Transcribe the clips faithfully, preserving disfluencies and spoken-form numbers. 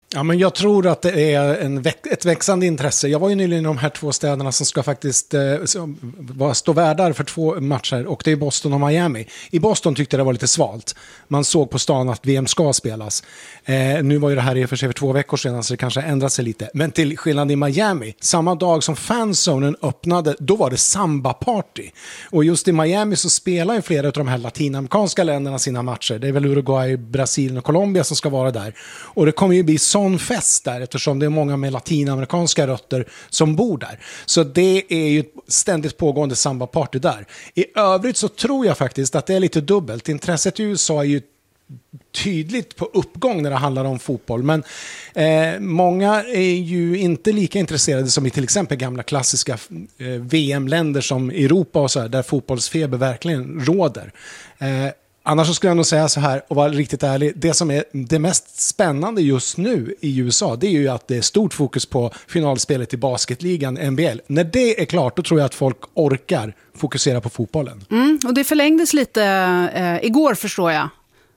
Ja, men jag tror att det är en väx- ett växande intresse. Jag var ju nyligen i de här två städerna som ska faktiskt eh, stå värdar för två matcher, och det är Boston och Miami. I Boston tyckte jag det var lite svalt. Man såg på stan att V M ska spelas. Eh, nu var ju det här i och för sig för två veckor sedan, så det kanske ändrat sig lite. Men till skillnad i Miami, samma dag som fanzonen öppnade, då var det samba-party. Och just i Miami så spelar ju flera av de här latinamerikanska länderna sina matcher. Det är väl Uruguay, Brasilien och Colombia som ska vara där. Och det kommer ju bli sån fest där, eftersom det är många med latinamerikanska rötter som bor där. Så det är ju ett ständigt pågående samba-party där. I övrigt så tror jag faktiskt att det är lite dubbelt. Intresset i U S A är ju tydligt på uppgång när det handlar om fotboll, men eh, många är ju inte lika intresserade som i till exempel gamla klassiska eh, V M-länder som Europa och så här, där fotbollsfeber verkligen råder. Eh, Annars så skulle jag nog säga så här, och vara riktigt ärlig, det som är det mest spännande just nu i U S A, det är ju att det är stort fokus på finalspelet i basketligan N B L. När det är klart, då tror jag att folk orkar fokusera på fotbollen. Mm, och det förlängdes lite eh, igår, förstår jag.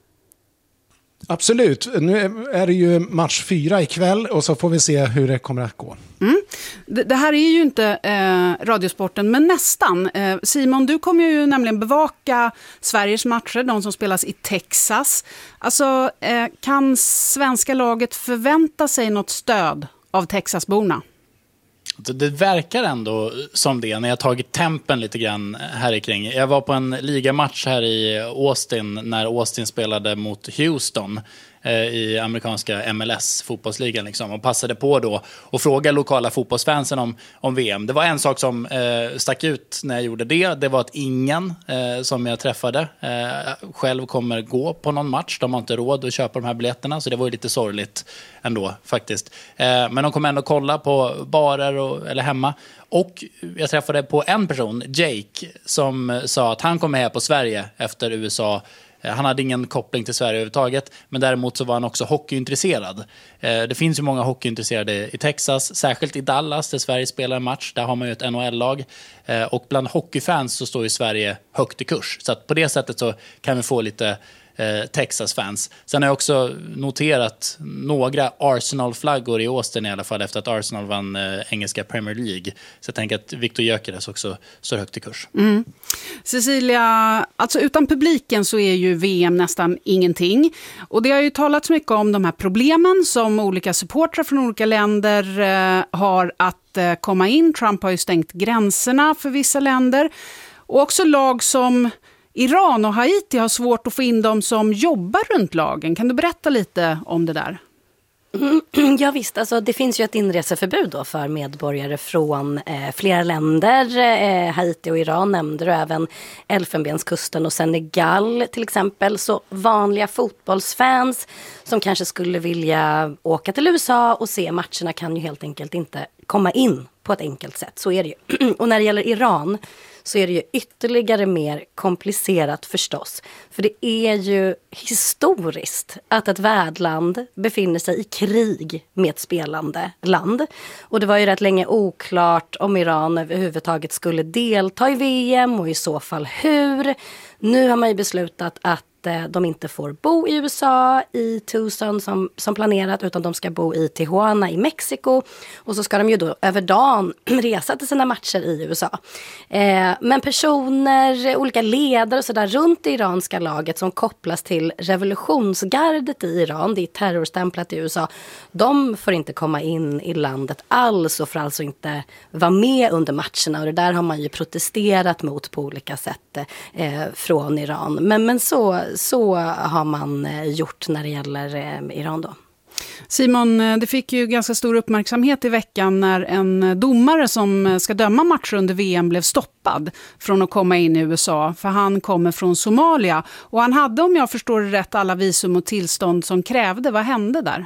Absolut. Nu är det ju match fyra ikväll, och så får vi se hur det kommer att gå. Mm. Det, det här är ju inte eh, radiosporten, men nästan. Eh, Simon, du kommer ju nämligen bevaka Sveriges matcher, de som spelas i Texas. Alltså, eh, kan svenska laget förvänta sig något stöd av Texasborna? Det verkar ändå som det när jag tagit tempen lite grann här kring. Jag var på en ligamatch här i Austin när Austin spelade mot Houston i amerikanska M L S-fotbollsligan liksom, och passade på då och fråga lokala fotbollsfansen om, om V M. Det var en sak som eh, stack ut när jag gjorde det. Det var att ingen eh, som jag träffade eh, själv kommer gå på någon match. De har inte råd att köpa de här biljetterna, så det var ju lite sorgligt ändå faktiskt. Eh, men de kommer ändå kolla på barer och, eller hemma. Och jag träffade på en person, Jake, som sa att han kom här på Sverige efter U S A. Han hade ingen koppling till Sverige överhuvudtaget, men däremot så var han också hockeyintresserad. Det finns ju många hockeyintresserade i Texas, särskilt i Dallas där Sverige spelar en match. Där har man ju ett N H L-lag, och bland hockeyfans så står ju Sverige högt i kurs. Så att på det sättet så kan vi få lite eh, Texas-fans. Sen har jag också noterat några Arsenal-flaggor i Austin i alla fall, efter att Arsenal vann eh, engelska Premier League. Så jag tänker att Victor Gyökeres också står högt i kurs. Mm. Cecilia, alltså utan publiken så är ju V M nästan ingenting. Och det har ju talats mycket om de här problemen som olika supportrar från olika länder eh, har att eh, komma in. Trump har ju stängt gränserna för vissa länder. Och också lag som Iran och Haiti har svårt att få in dem som jobbar runt lagen. Kan du berätta lite om det där? Mm, ja visst, alltså det finns ju ett inreseförbud då för medborgare från eh, flera länder. Eh, Haiti och Iran nämnde du, även Elfenbenskusten och Senegal till exempel. Så vanliga fotbollsfans som kanske skulle vilja åka till U S A och se matcherna kan ju helt enkelt inte komma in på ett enkelt sätt. Så är det ju. Och när det gäller Iran så är det ju ytterligare mer komplicerat förstås. För det är ju historiskt att ett värdland befinner sig i krig med ett spelande land. Och det var ju rätt länge oklart om Iran överhuvudtaget skulle delta i V M och i så fall hur. Nu har man ju beslutat att de inte får bo i U S A i Tucson som, som planerat, utan de ska bo i Tijuana i Mexiko, och så ska de ju då över dagen resa till sina matcher i U S A. Eh, men personer, olika ledare och sådär runt det iranska laget som kopplas till revolutionsgardet i Iran, det är terrorstämplat i U S A, de får inte komma in i landet alls och får alltså inte vara med under matcherna, och det där har man ju protesterat mot på olika sätt eh, från Iran. Men, men så Så har man gjort när det gäller Iran då. Simon, det fick ju ganska stor uppmärksamhet i veckan när en domare som ska döma matcher under V M blev stoppad från att komma in i U S A, för han kommer från Somalia. Och han hade, om jag förstår det rätt, alla visum och tillstånd som krävde. Vad hände där?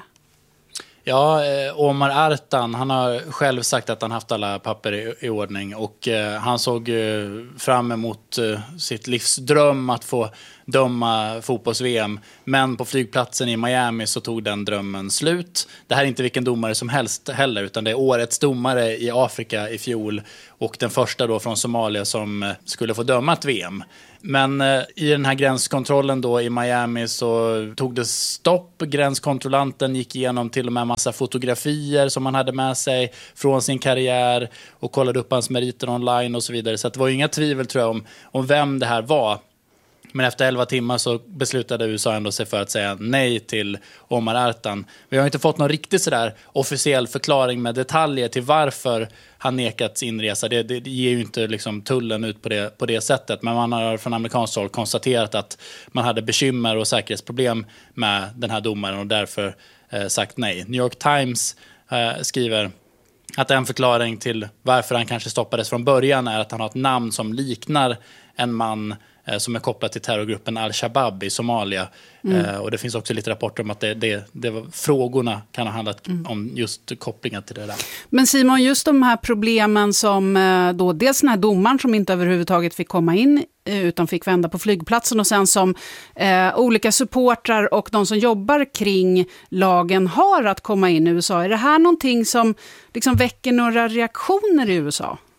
Ja, eh, Omar Artan, han har själv sagt att han haft alla papper i, i ordning, och eh, han såg eh, fram emot eh, sitt livsdröm att få döma fotbolls-V M. Men på flygplatsen i Miami så tog den drömmen slut. Det här är inte vilken domare som helst heller, utan det är årets domare i Afrika i fjol, och den första då från Somalia som skulle få döma ett V M. Men eh, i den här gränskontrollen då i Miami så tog det stopp. Gränskontrollanten gick igenom till och med en massa fotografier som han hade med sig från sin karriär och kollade upp hans meriter online och så vidare. Så att det var ju inga tvivel tror jag om, om vem det här var. Men efter elva timmar så beslutade U S A ändå sig för att säga nej till Omar Artan. Vi har inte fått någon riktigt sådär officiell förklaring med detaljer till varför han nekats inresa. Det, det, det ger ju inte liksom tullen ut på det, på det sättet. Men man har från amerikanskt håll konstaterat att man hade bekymmer och säkerhetsproblem med den här domaren och därför eh, sagt nej. New York Times eh, skriver att en förklaring till varför han kanske stoppades från början är att han har ett namn som liknar en man som är kopplat till terrorgruppen Al-Shabaab i Somalia. Mm. Eh, och det finns också lite rapporter om att det, det, det var, frågorna kan ha handlat mm. om just kopplingar till det där. Men Simon, just de här problemen som eh, då, dels den här domaren som inte överhuvudtaget fick komma in eh, utan fick vända på flygplatsen och sen som eh, olika supportrar och de som jobbar kring lagen har att komma in i U S A. Är det här någonting som liksom väcker några reaktioner i U S A?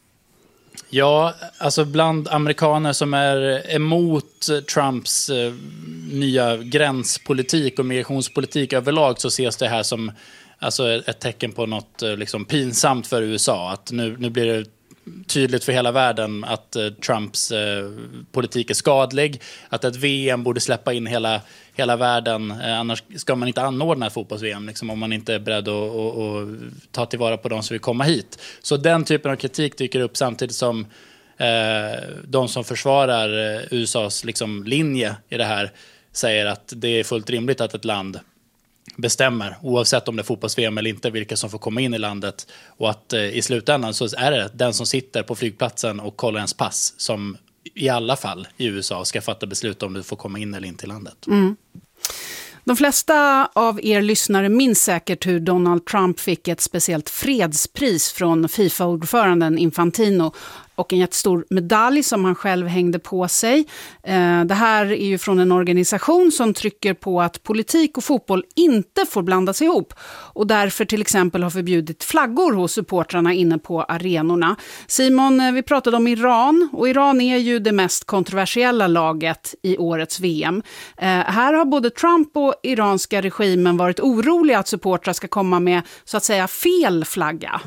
Ja, alltså bland amerikaner som är emot Trumps eh, nya gränspolitik och migrationspolitik överlag så ses det här som alltså, ett tecken på något eh, liksom pinsamt för U S A. Att nu, nu blir det tydligt för hela världen att eh, Trumps eh, politik är skadlig. Att ett V M borde släppa in hela, hela världen. Eh, annars ska man inte anordna ett fotbolls-V M liksom, om man inte är beredd att, att, att ta tillvara på de som vill komma hit. Så den typen av kritik dyker upp samtidigt som eh, de som försvarar eh, U S As liksom, linje i det här säger att det är fullt rimligt att ett land bestämmer, oavsett om det är fotbolls-V M eller inte, vilka som får komma in i landet och att eh, i slutändan så är det den som sitter på flygplatsen och kollar ens pass som i alla fall i U S A ska fatta beslut om du får komma in eller inte i landet. Mm. De flesta av er lyssnare minns säkert hur Donald Trump fick ett speciellt fredspris från FIFA-ordföranden Infantino och en jättestor medalj som han själv hängde på sig. Det här är ju från en organisation som trycker på att politik och fotboll inte får blandas ihop och därför till exempel har förbjudit flaggor hos supportrarna inne på arenorna. Simon, vi pratade om Iran och Iran är ju det mest kontroversiella laget i årets V M. Här har både Trump och iranska regimen varit oroliga att supportrar ska komma med så att säga fel flagga.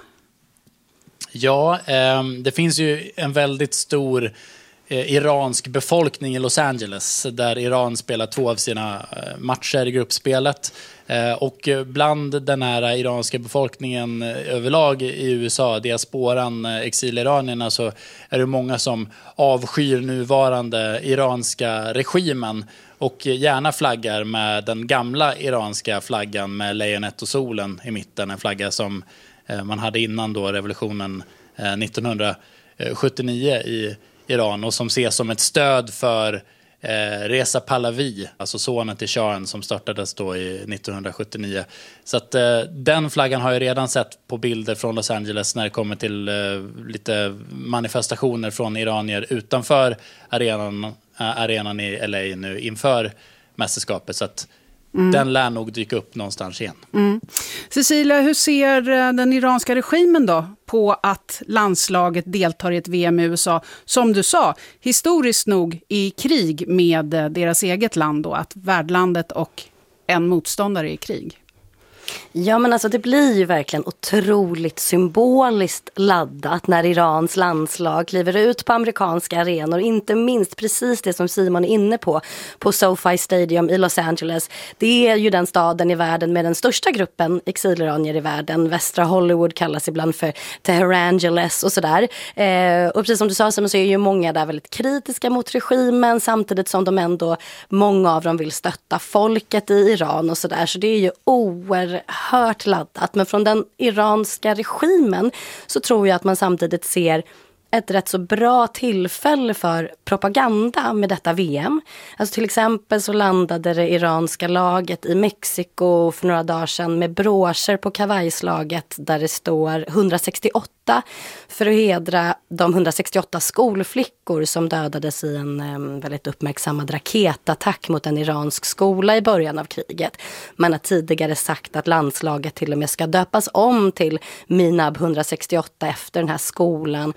Ja, eh, det finns ju en väldigt stor eh, iransk befolkning i Los Angeles där Iran spelar två av sina eh, matcher i gruppspelet. Eh, och bland den här iranska befolkningen eh, överlag i U S A, diasporan, eh, exiliranierna, så är det många som avskyr nuvarande iranska regimen och gärna flaggar med den gamla iranska flaggan med lejonet och solen i mitten, en flagga som man hade innan då revolutionen nittonhundrasjuttionio i Iran och som ses som ett stöd för eh, Reza Pahlavi, alltså sonen till shahen som startades då i nittonhundrasjuttionio. Så att eh, den flaggan har jag redan sett på bilder från Los Angeles när det kommer till eh, lite manifestationer från iranier utanför arenan, äh, arenan i L A nu inför mästerskapet. Så att Mm. den lär nog dyka upp någonstans igen. Mm. Cecilia, hur ser den iranska regimen då på att landslaget deltar i ett V M i U S A? Som du sa, historiskt nog i krig med deras eget land då, att värdlandet och en motståndare är i krig. Ja, men alltså det blir ju verkligen otroligt symboliskt laddat när Irans landslag kliver ut på amerikanska arenor. Inte minst precis det som Simon är inne på, på SoFi Stadium i Los Angeles. Det är ju den staden i världen med den största gruppen exiliranier i världen. Västra Hollywood kallas ibland för Teherangeles och sådär. Eh, och precis som du sa, Simon, så är ju många där väldigt kritiska mot regimen samtidigt som de ändå, många av dem vill stötta folket i Iran och sådär. Så det är ju oerhört hört laddat, men från den iranska regimen så tror jag att man samtidigt ser ett rätt så bra tillfälle för propaganda med detta V M. Alltså till exempel så landade det iranska laget i Mexiko för några dagar sedan med broscher på kavajslaget där det står hundrasextioåtta för att hedra de hundrasextioåtta skolflickor som dödades i en um, väldigt uppmärksammad raketattack mot en iransk skola i början av kriget. Man har tidigare sagt att landslaget till och med ska döpas om till Minab hundrasextioåtta efter den här skolan.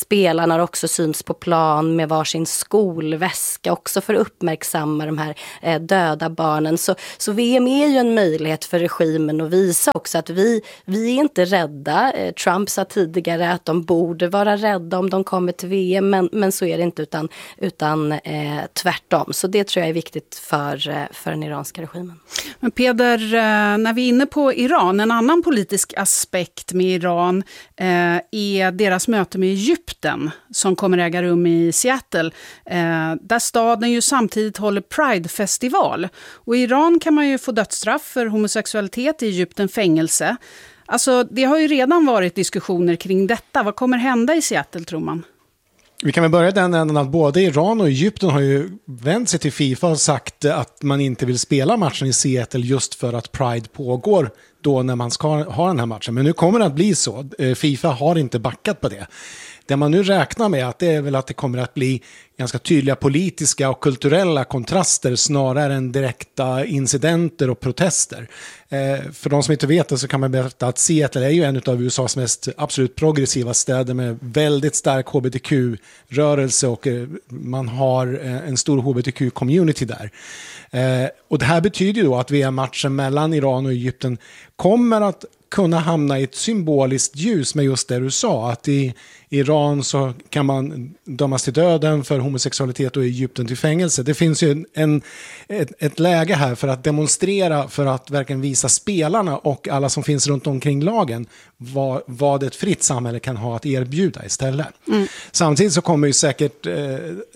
spelarna har också synts på plan med varsin skolväska också för att uppmärksamma de här eh, döda barnen. Så, så V M är ju en möjlighet för regimen att visa också att vi, vi är inte rädda. Eh, Trump sa tidigare att de borde vara rädda om de kommer till V M, men, men så är det inte utan, utan eh, tvärtom. Så det tror jag är viktigt för, eh, för den iranska regimen. Men Peder, eh, när vi är inne på Iran, en annan politisk aspekt med Iran eh, är deras möte med Egypten som kommer äga rum i Seattle, eh, där staden ju samtidigt håller Pride-festival. Och i Iran kan man ju få dödsstraff för homosexualitet, i Egypten fängelse. Alltså det har ju redan varit diskussioner kring detta. Vad kommer hända i Seattle, tror man? Vi kan väl börja den änden att både Iran och Egypten har ju vänt sig till FIFA och sagt att man inte vill spela matchen i Seattle just för att Pride pågår då när man ska ha den här matchen. Men nu kommer det att bli så. FIFA har inte backat på det. Det man nu räknar med att det är väl att det kommer att bli ganska tydliga politiska och kulturella kontraster snarare än direkta incidenter och protester. Eh, för de som inte vet det så kan man berätta att Seattle är ju en av U S A:s mest absolut progressiva städer med väldigt stark H B T Q-rörelse och eh, man har eh, en stor H B T Q-community där. Eh, och det här betyder ju då att V M-matchen mellan Iran och Egypten kommer att kunna hamna i ett symboliskt ljus med just det du sa, att i Iran så kan man dömas till döden för homosexualitet och i Egypten till fängelse. Det finns ju en, en, ett, ett läge här för att demonstrera, för att verkligen visa spelarna och alla som finns runt omkring lagen vad, vad ett fritt samhälle kan ha att erbjuda istället. Mm. Samtidigt så kommer ju säkert eh,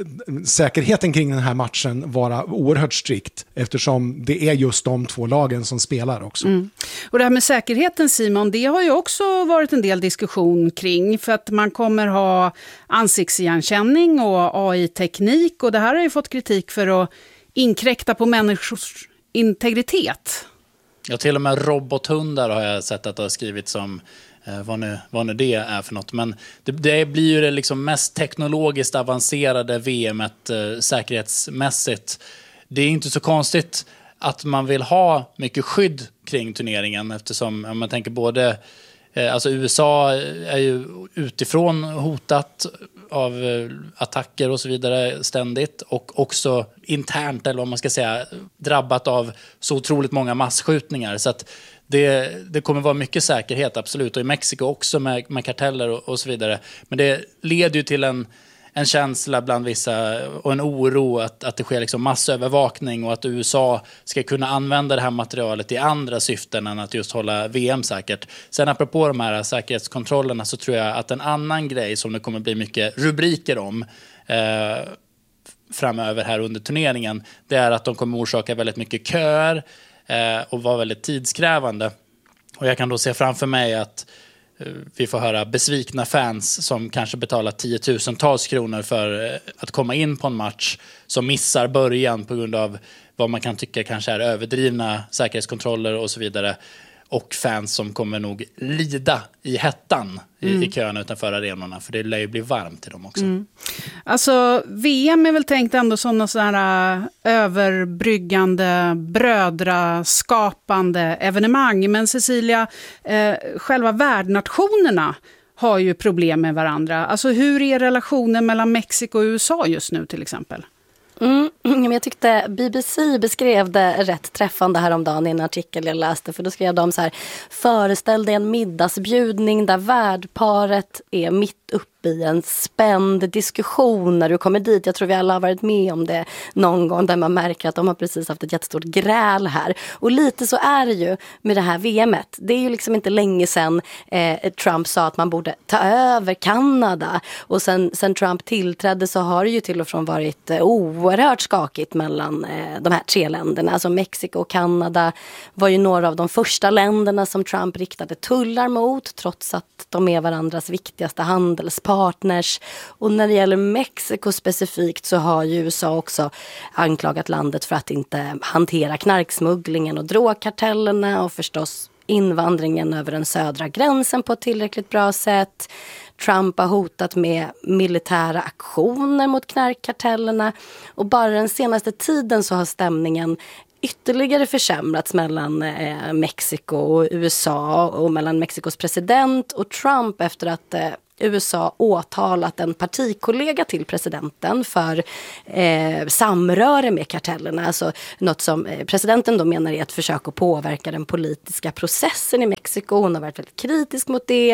säkerheten kring den här matchen vara oerhört strikt eftersom det är just de två lagen som spelar också. Mm. Och det här med säkerheten, Simon, det har ju också varit en del diskussion kring, för att man kommer ha ansiktsigenkänning och A I-teknik, och det här har ju fått kritik för att inkräkta på människors integritet. Ja, till och med robothundar har jag sett att det har skrivit som eh, vad, nu, vad nu det är för något. Men det, det blir ju det liksom mest teknologiskt avancerade V M-et eh, säkerhetsmässigt. Det är inte så konstigt att man vill ha mycket skydd kring turneringen, eftersom om man tänker både eh, alltså U S A är ju utifrån hotat av eh, attacker och så vidare ständigt, och också internt, eller vad man ska säga, drabbat av så otroligt många massskjutningar, så att det, det kommer vara mycket säkerhet, absolut, och i Mexiko också med, med karteller och, och så vidare, men det leder ju till en en känsla bland vissa och en oro att, att det sker liksom massövervakning och att U S A ska kunna använda det här materialet i andra syften än att just hålla V M säkert. Sen apropå de här säkerhetskontrollerna så tror jag att en annan grej som det kommer bli mycket rubriker om eh, framöver här under turneringen, det är att de kommer orsaka väldigt mycket köer eh, och vara väldigt tidskrävande. Och jag kan då se framför mig att vi får höra besvikna fans som kanske betalar tiotusentals kronor för att komma in på en match som missar början på grund av vad man kan tycka kanske är överdrivna säkerhetskontroller och så vidare. Och fans som kommer nog lida i hettan mm. i, i kön utanför arenorna, för det lär ju bli varmt till dem också. Mm. Alltså V M är väl tänkt ändå som något sådär överbryggande, brödraskapande evenemang. Men Cecilia, eh, själva värdnationerna har ju problem med varandra. Alltså hur är relationen mellan Mexiko och U S A just nu till exempel? Mm, men jag tyckte B B C beskrev det rätt träffande häromdagen i en artikel jag läste, för då skrev de så här: föreställ dig en middagsbjudning där värdparet är mitt uppe i en spänd diskussion när du kommer dit. Jag tror vi alla har varit med om det någon gång, där man märker att de har precis haft ett jättestort gräl här. Och lite så är det ju med det här V M-et. Det är ju liksom inte länge sedan eh, Trump sa att man borde ta över Kanada. Och sen, sen Trump tillträdde så har det ju till och från varit eh, oerhört skakigt mellan eh, de här tre länderna. Alltså Mexiko och Kanada var ju några av de första länderna som Trump riktade tullar mot, trots att de är varandras viktigaste handelspartners. Och när det gäller Mexiko specifikt så har ju U S A också anklagat landet för att inte hantera knarksmugglingen och drogkartellerna och förstås invandringen över den södra gränsen på ett tillräckligt bra sätt. Trump har hotat med militära aktioner mot knarkkartellerna, och bara den senaste tiden så har stämningen ytterligare försämrats mellan eh, Mexiko och U S A och mellan Mexikos president och Trump efter att eh, U S A åtalat en partikollega till presidenten för eh, samröre med kartellerna. Alltså något som eh, presidenten då menar är ett försök att påverka den politiska processen i Mexiko. Hon har varit väldigt kritisk mot det.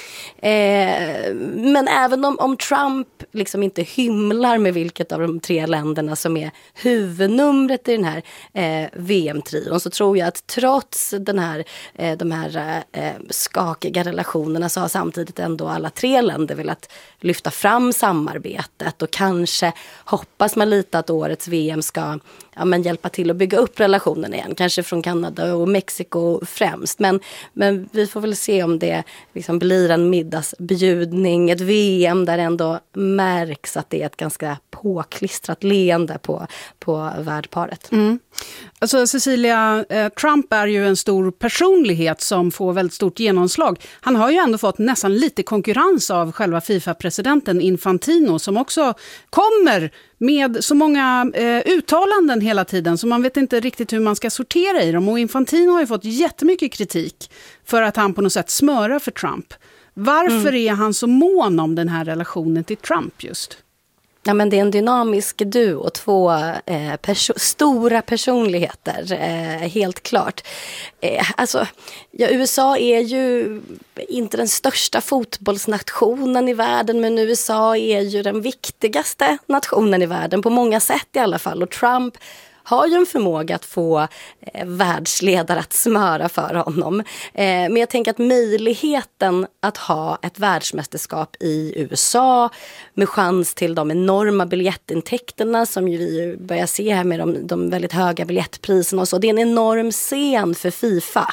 Eh, men även om, om Trump liksom inte hymlar med vilket av de tre länderna som är huvudnumret i den här eh, V M-trion, så tror jag att trots den här, eh, de här eh, skakiga relationerna så har samtidigt ändå alla tre länder velat lyfta fram samarbetet, och kanske hoppas man lite att årets V M ska ja, men hjälpa till att bygga upp relationen igen. Kanske från Kanada och Mexiko främst. Men, men vi får väl se om det liksom blir en middagsbjudning, ett V M där ändå märks att det är ett ganska påklistrat leende på, på värdparet. Mm. Alltså Cecilia, eh, Trump är ju en stor personlighet som får väldigt stort genomslag. Han har ju ändå fått nästan lite konkurrens av själva FIFA-presidenten Infantino, som också kommer med så många eh, uttalanden hela tiden så man vet inte riktigt hur man ska sortera i dem. Och Infantino har ju fått jättemycket kritik för att han på något sätt smörar för Trump. Varför mm. är han så mån om den här relationen till Trump just? Ja, men det är en dynamisk duo, två eh, perso- stora personligheter, eh, helt klart. Eh, alltså, ja, U S A är ju inte den största fotbollsnationen i världen, men U S A är ju den viktigaste nationen i världen, på många sätt i alla fall. Och Trump har ju en förmåga att få eh, världsledare att smöra för honom. Eh, men jag tänker att möjligheten att ha ett världsmästerskap i U S A med chans till de enorma biljettintäkterna som ju vi börjar se här med de, de väldigt höga biljettpriserna och så. Det är en enorm scen för FIFA.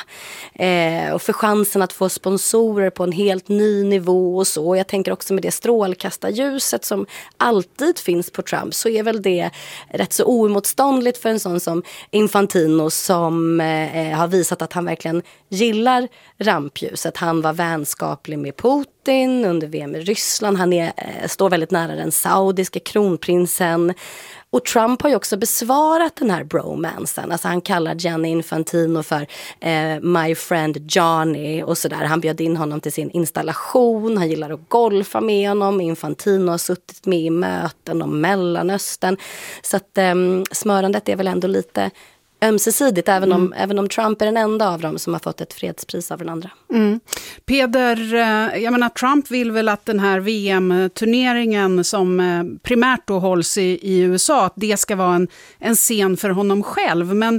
Eh, och för chansen att få sponsorer på en helt ny nivå och så. Och jag tänker också med det strålkastarljuset som alltid finns på Trump, så är väl det rätt så oemotståndligt för en sån som Infantino, som eh, har visat att han verkligen gillar rampljuset. Han var vänskaplig med Putin under V M i Ryssland. Han är, eh, står väldigt nära den saudiska kronprinsen. Och Trump har ju också besvarat den här bromansen. Alltså han kallar Gianni Infantino för eh, my friend Johnny och sådär. Han bjöd in honom till sin installation. Han gillar att golfa med honom. Infantino har suttit med i möten om Mellanöstern. Så att eh, smörandet är väl ändå lite ömsesidigt, även om, mm. även om Trump är den enda av dem som har fått ett fredspris av den andra. Mm. Peder, jag menar, Trump vill väl att den här V M-turneringen som primärt då hålls i, i U S A, att det ska vara en, en scen för honom själv. Men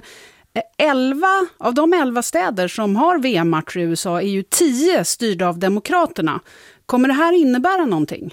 elva av de elva städer som har V M-matcher i U S A är ju tio styrda av demokraterna. Kommer det här innebära någonting?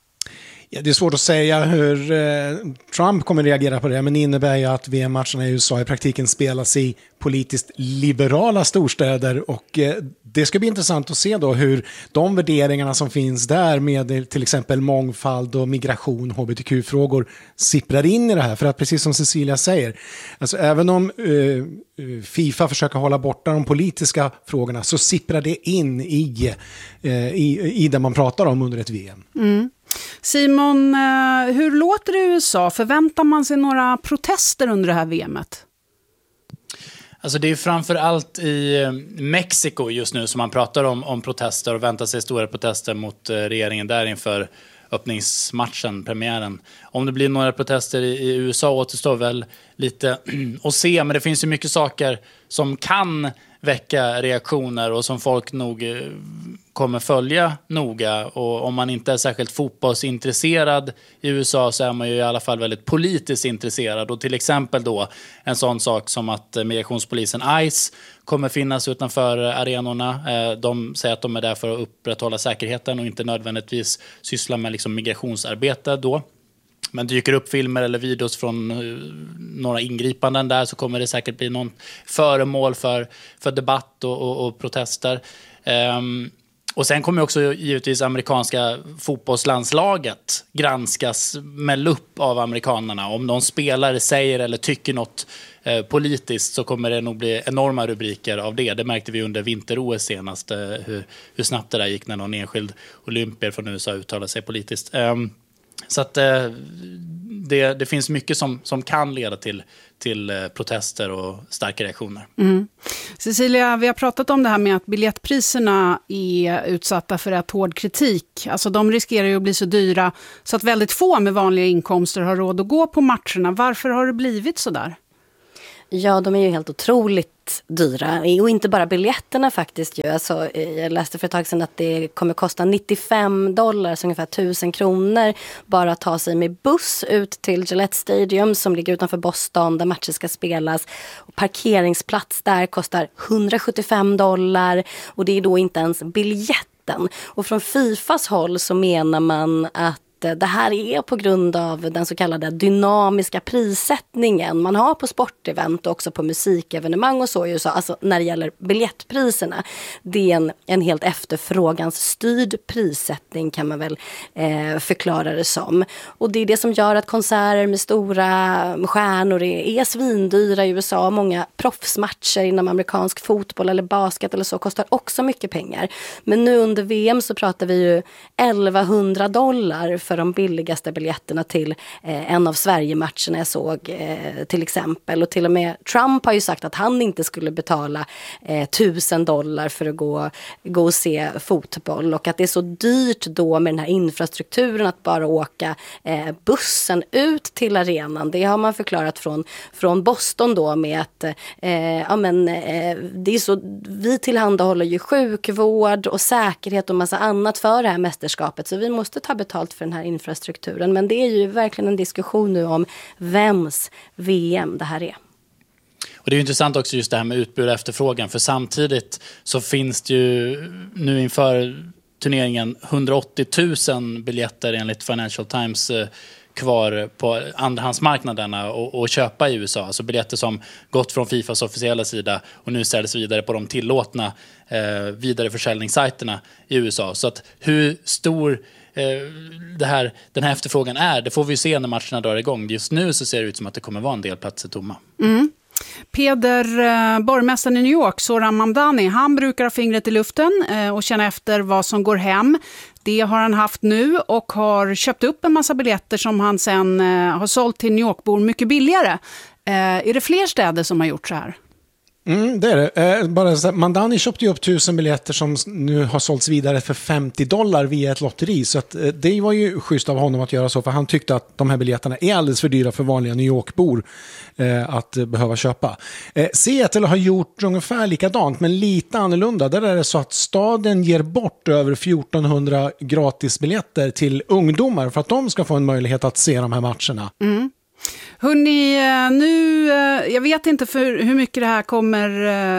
Ja, det är svårt att säga hur eh, Trump kommer reagera på det, men det innebär ju att V M-matcherna i U S A i praktiken spelas i politiskt liberala storstäder, och eh, det ska bli intressant att se då hur de värderingarna som finns där med till exempel mångfald och migration, H B T Q-frågor sipprar in i det här. För att precis som Cecilia säger, alltså även om eh, FIFA försöker hålla borta de politiska frågorna, så sipprar det in i, eh, i, i det man pratar om under ett V M. Mm. Simon, hur låter det i U S A? Förväntar man sig några protester under det här V M:et? Alltså det är framför allt i Mexiko just nu som man pratar om, om protester och väntar sig stora protester mot regeringen där inför öppningsmatchen, premiären. Om det blir några protester i, i U S A återstår väl lite att se, men det finns ju mycket saker som kan väcka reaktioner och som folk nog kommer följa noga. Och om man inte är särskilt fotbollsintresserad i U S A så är man ju i alla fall väldigt politiskt intresserad. Och till exempel då en sån sak som att migrationspolisen ICE kommer finnas utanför arenorna. De säger att de är där för att upprätthålla säkerheten och inte nödvändigtvis syssla med liksom migrationsarbete då. Men dyker upp filmer eller videos från några ingripanden där, så kommer det säkert bli någon föremål för, för debatt och, och, och protester. Um, och sen kommer också givetvis amerikanska fotbollslandslaget granskas med lupp av amerikanerna. Om någon spelare säger eller tycker något eh, politiskt, så kommer det nog bli enorma rubriker av det. Det märkte vi under vinter-O S senast, eh, hur, hur snabbt det där gick när någon enskild olympier från U S A uttalade sig politiskt. Um, Så att eh, det, det finns mycket som, som kan leda till, till eh, protester och starka reaktioner. Mm. Cecilia, vi har pratat om det här med att biljettpriserna är utsatta för ett hård kritik. Alltså de riskerar ju att bli så dyra så att väldigt få med vanliga inkomster har råd att gå på matcherna. Varför har det blivit så där? Ja, de är ju helt otroligt dyra. Och inte bara biljetterna faktiskt. Ju. Alltså, jag läste för ett tag sedan att det kommer kosta nittiofem dollar, så ungefär tusen kronor, bara att ta sig med buss ut till Gillette Stadium som ligger utanför Boston där matcher ska spelas. Och parkeringsplats där kostar hundrasjuttiofem dollar och det är då inte ens biljetten. Och från Fifas håll så menar man att det här är på grund av den så kallade dynamiska prissättningen man har på sportevent och också på musikevenemang och så i U S A, alltså när det gäller biljettpriserna. Det är en, en helt efterfrågansstyrd prissättning kan man väl eh, förklara det som. Och det är det som gör att konserter med stora stjärnor är, är svindyra i U S A. Många proffsmatcher inom amerikansk fotboll eller basket eller så kostar också mycket pengar. Men nu under V M så pratar vi ju elvahundra dollar för de billigaste biljetterna till eh, en av Sverige-matcherna jag såg eh, till exempel. Och till och med Trump har ju sagt att han inte skulle betala eh, tusen dollar för att gå, gå och se fotboll. Och att det är så dyrt då med den här infrastrukturen att bara åka eh, bussen ut till arenan. Det har man förklarat från, från Boston då med att eh, ja, men, eh, det är så, vi tillhandahåller ju sjukvård och säkerhet och massa annat för det här mästerskapet. Så vi måste ta betalt för den här infrastrukturen. Men det är ju verkligen en diskussion nu om vems V M det här är. Och det är ju intressant också just det här med utbud och efterfrågan. För samtidigt så finns det ju nu inför turneringen hundraåttio tusen biljetter enligt Financial Times kvar på andrahandsmarknaderna och, och köpa i U S A. Alltså biljetter som gått från Fifas officiella sida och nu säljs vidare på de tillåtna eh, vidareförsäljningssajterna i U S A. Så att hur stor det här, den här efterfrågan är, det får vi se när matcherna drar igång. Just nu så ser det ut som att det kommer vara en del platser tomma. Mm. Peder, eh, borgmästaren i New York, Zohran Mamdani, han brukar ha fingret i luften eh, och känna efter vad som går hem. Det har han haft nu och har köpt upp en massa biljetter som han sen eh, har sålt till New York-bor mycket billigare. Eh, är det fler städer som har gjort så här? Mm, det är det. Eh, bara så, Mamdani köpte ju upp tusen biljetter som nu har sålts vidare för femtio dollar via ett lotteri. Så att, eh, det var ju schysst av honom att göra så. För han tyckte att de här biljetterna är alldeles för dyra för vanliga New York-bor eh, att eh, behöva köpa. Eh, Seattle har gjort ungefär likadant men lite annorlunda. Där är det så att staden ger bort över fjortonhundra gratisbiljetter till ungdomar för att de ska få en möjlighet att se de här matcherna. Mm. Hörrni, nu, jag vet inte för hur mycket det här kommer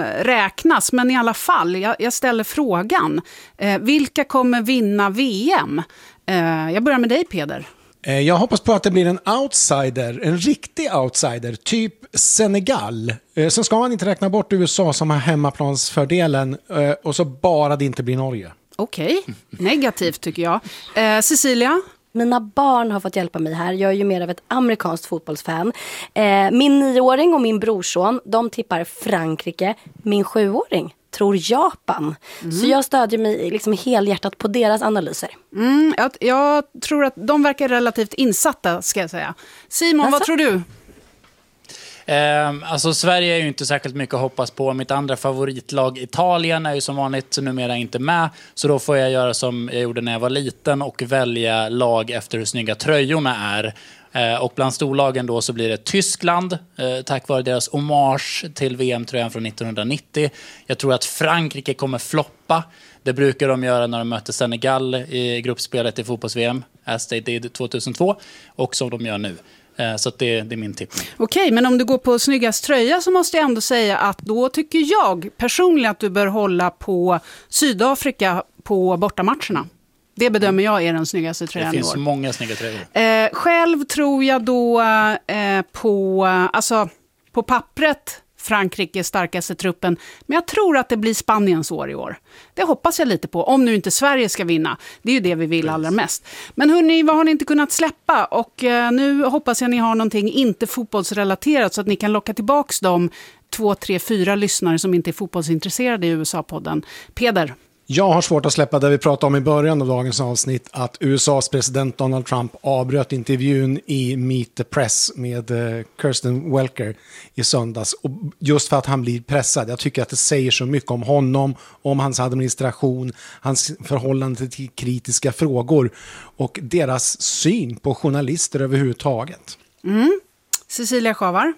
räknas, men i alla fall, jag, jag ställer frågan. Vilka kommer vinna V M? Jag börjar med dig, Peder. Jag hoppas på att det blir en outsider, en riktig outsider, typ Senegal. Sen ska man inte räkna bort U S A som har hemmaplansfördelen och så bara det inte blir Norge. Okej, okay. Negativt tycker jag. Cecilia? Mina barn har fått hjälpa mig här. Jag är ju mer av ett amerikanskt fotbollsfan. Eh, min nioåring och min brorson, de tippar Frankrike. Min sjuåring tror Japan. Mm. Så jag stödjer mig liksom helhjärtat på deras analyser. Mm, jag, jag tror att de verkar relativt insatta, ska jag säga. Simon, alltså? Vad tror du? Eh, alltså Sverige är ju inte särskilt mycket att hoppas på. Mitt andra favoritlag Italien är ju som vanligt numera inte med. Så då får jag göra som jag gjorde när jag var liten och välja lag efter hur snygga tröjorna är. Eh, och bland storlagen då så blir det Tyskland eh, tack vare deras hommage till V M-tröjan från nittonhundranittio. Jag tror att Frankrike kommer floppa. Det brukar de göra när de möter Senegal i gruppspelet i fotbolls-V M. As they did tjugohundratvå och som de gör nu. Så att det, det är min tippning. Okej, men om du går på snyggast tröja så måste jag ändå säga att då tycker jag personligen att du bör hålla på Sydafrika på bortamatcherna. Det bedömer jag är den snyggaste tröjan. Det finns år. många snygga tröjor. Eh, själv tror jag då eh, på, alltså, på pappret Frankrike starkaste truppen. Men jag tror att det blir Spaniens år i år. Det hoppas jag lite på. Om nu inte Sverige ska vinna. Det är ju det vi vill allra mest. Men hörni, vad har ni inte kunnat släppa? Och eh, nu hoppas jag ni har någonting inte fotbollsrelaterat så att ni kan locka tillbaks de två, tre, fyra lyssnare som inte är fotbollsintresserade i U S A-podden. Peder? Jag har svårt att släppa det vi pratade om i början av dagens avsnitt, att U S A:s president Donald Trump avbröt intervjun i Meet the Press med Kirsten Welker i söndags. Och just för att han blir pressad. Jag tycker att det säger så mycket om honom, om hans administration, hans förhållande till kritiska frågor och deras syn på journalister överhuvudtaget. Mm. Cecilia Schavar.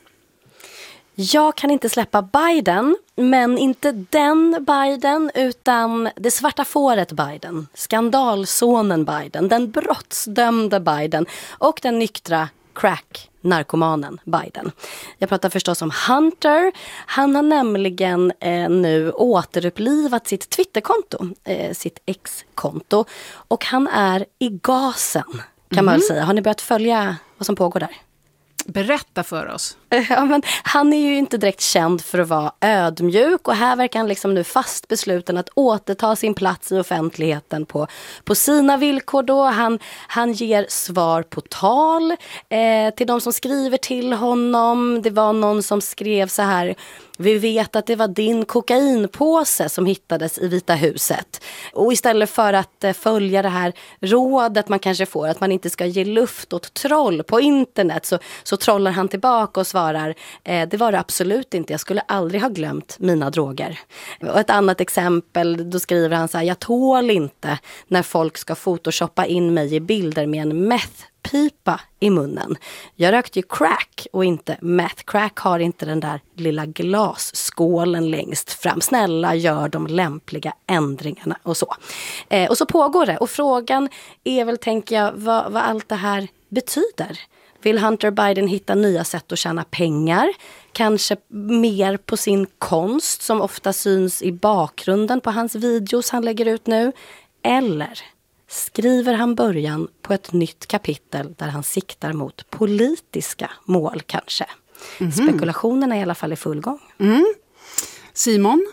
Jag kan inte släppa Biden, men inte den Biden utan det svarta fåret Biden, skandalsonen Biden, den brottsdömde Biden och den nyktra crack-narkomanen Biden. Jag pratar förstås om Hunter. Han har nämligen eh, nu återupplivat sitt Twitterkonto, eh, sitt ex-konto, och han är i gasen kan mm. man väl säga. Har ni börjat följa vad som pågår där? Berätta för oss. Ja, men han är ju inte direkt känd för att vara ödmjuk, och här verkar han liksom nu fast besluten att återta sin plats i offentligheten på, på sina villkor då. Han, han ger svar på tal eh, till de som skriver till honom. Det var någon som skrev så här: vi vet att det var din kokainpåse som hittades i Vita huset. Och istället för att eh, följa det här rådet man kanske får, att man inte ska ge luft åt troll på internet, så, så trollar han tillbaka och svarar: eh, det var det absolut inte, jag skulle aldrig ha glömt mina droger. Och ett annat exempel, då skriver han så här: jag tål inte när folk ska photoshoppa in mig i bilder med en meth pipa i munnen. Jag rökte ju crack och inte meth. Crack har inte den där lilla glasskålen längst fram. Snälla, gör de lämpliga ändringarna och så. Eh, och så pågår det. Och frågan är väl, tänker jag, vad, vad allt det här betyder. Vill Hunter Biden hitta nya sätt att tjäna pengar? Kanske mer på sin konst som ofta syns i bakgrunden på hans videos han lägger ut nu? Eller skriver han början på ett nytt kapitel där han siktar mot politiska mål kanske? Mm-hmm. Spekulationerna är i alla fall i full gång. Mm. Simon?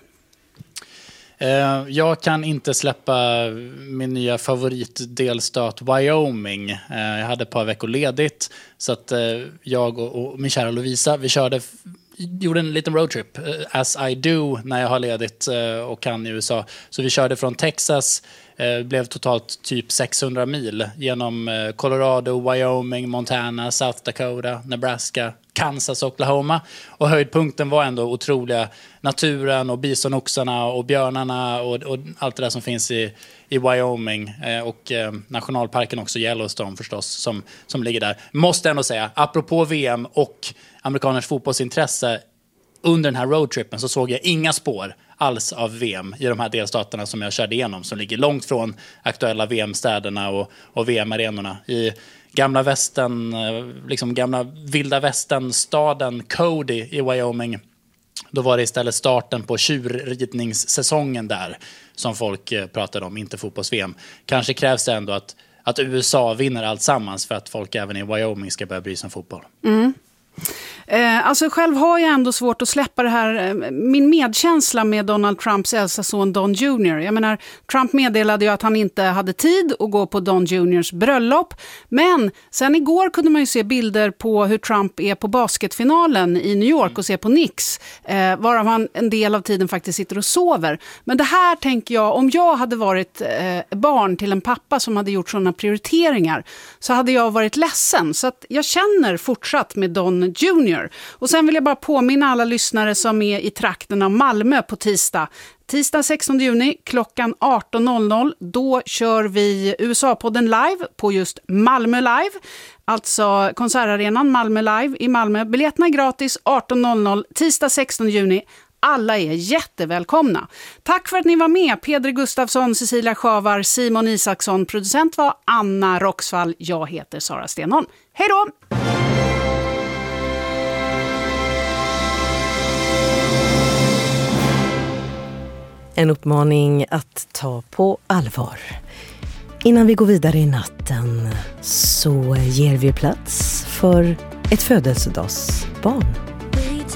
Jag kan inte släppa min nya favoritdelstat Wyoming. Jag hade ett par veckor ledigt, så att jag och min kära Lovisa, vi körde, gjorde en liten roadtrip, as I do när jag har ledigt och kan i U S A. Så vi körde från Texas, blev totalt typ sexhundra mil genom Colorado, Wyoming, Montana, South Dakota, Nebraska, Kansas, Oklahoma. Och höjdpunkten var ändå otroliga naturen och bisonoxarna och björnarna och, och allt det där som finns i, i Wyoming. Eh, och eh, nationalparken också, Yellowstone förstås, som, som ligger där. Måste ändå säga, apropå V M och amerikaners fotbollsintresse, under den här roadtrippen så såg jag inga spår alls av V M i de här delstaterna som jag körde igenom, som ligger långt från aktuella V M-städerna och, och V M-arenorna. I gamla västern, liksom gamla vilda västernstaden Cody i Wyoming, då var det istället starten på tjurridningssäsongen där som folk pratade om, inte fotbolls-V M. Kanske krävs det ändå att, att U S A vinner allt sammans för att folk även i Wyoming ska börja bry sig om fotboll. Mm. Eh, alltså själv har jag ändå svårt att släppa det här, eh, min medkänsla med Donald Trumps äldsta son Don junior Jag menar, Trump meddelade ju att han inte hade tid att gå på Don juniors bröllop, men sen igår kunde man ju se bilder på hur Trump är på basketfinalen i New York och ser på Knicks, eh, varav han en del av tiden faktiskt sitter och sover. Men det här tänker jag, om jag hade varit eh, barn till en pappa som hade gjort sådana prioriteringar, så hade jag varit ledsen. Så att jag känner fortsatt med Don junior Och sen vill jag bara påminna alla lyssnare som är i trakten av Malmö på tisdag. Tisdag sextonde juni klockan arton noll noll. Då kör vi U S A-podden live på just Malmö Live. Alltså konsertarenan Malmö Live i Malmö. Biljetterna är gratis arton noll noll tisdag sextonde juni. Alla är jättevälkomna. Tack för att ni var med. Peder Gustafsson, Cecilia Schavar, Simon Isaksson. Producent var Anna Roxvall. Jag heter Sara Stenholm. Hej då! En uppmaning att ta på allvar. Innan vi går vidare i natten så ger vi plats för ett födelsedagsbarn.